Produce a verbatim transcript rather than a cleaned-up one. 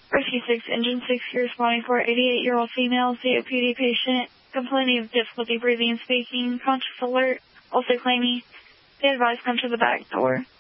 Rescue six, Engine six, you're responding for eighty-eight-year-old female C O P D patient, complaining of difficulty breathing and speaking, conscious alert, also claiming, be advised come to the back door.